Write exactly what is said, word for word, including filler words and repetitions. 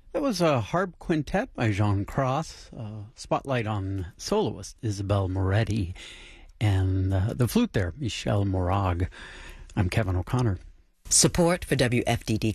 That was a harp quintet by Jean Cross, uh, spotlight on soloist Isabelle Moretti, and uh, the flute there, Michel Morag. I'm Kevin O'Connor. Support for W F D D